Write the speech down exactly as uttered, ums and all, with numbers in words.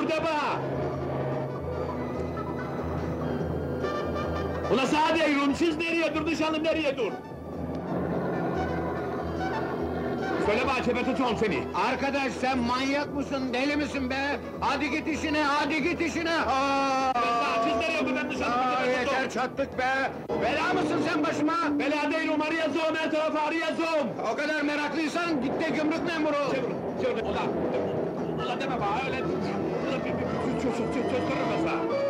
dur deme! Ula sağa diyorum, siz nereye dur, nişanlım nereye dur? Söyle bana, çepe tutun seni! Arkadaş sen manyak mısın, deli misin be? Hadi git işine, hadi git işine! Aa! Siz nereye dur, ben nişanlımı Aa, çepe tutun! yeter çattık be! Bela mısın sen başıma? Bela değilim, arayazım, her tarafı arayazım! O kadar meraklıysan git de gümrük memuru ol! Çevir, çevir, ula! Ula deme bana, öyle... Ula bir, bir, bir, söz, söz, söz, söz, söz, söz,